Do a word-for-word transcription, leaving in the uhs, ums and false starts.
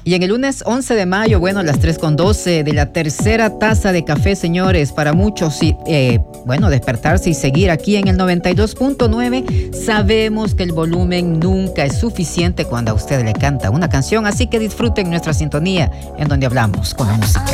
Y en el lunes once de mayo, bueno, a las tres con doce de la tercera taza de café, señores, para muchos, eh, bueno, despertarse y seguir aquí en el noventa y dos punto nueve. Sabemos que el volumen nunca es suficiente cuando a usted le canta una canción, así que disfruten nuestra sintonía en donde hablamos con la música.